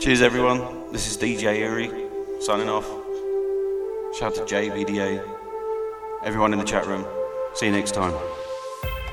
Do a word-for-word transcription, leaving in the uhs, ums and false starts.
Cheers, everyone. This is D J Uri signing off. Shout out to J V D A, everyone in the chat room. See you next time.